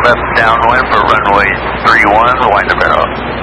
left downwind for runway 31, wind up arrow.